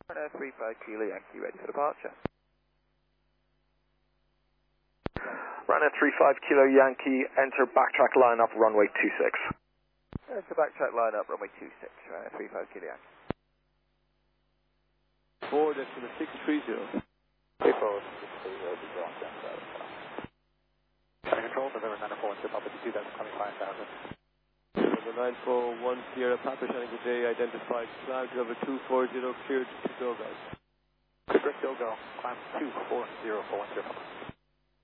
Runner 35 Kilo Yankee, ready for departure. Runner 35 Kilo Yankee, enter backtrack line up, runway 26. Enter backtrack line up, runway 26, runner 35 Kilo Yankee. Forward to the 630. Stay forward, 630, be going down to that. Center control, November 941, Papa 2, that's 25,000. The 941 Sierra Papa Shining good day, identified cloud cover 240, cleared to go guys. Good, still go, climb 240, 410 Papa.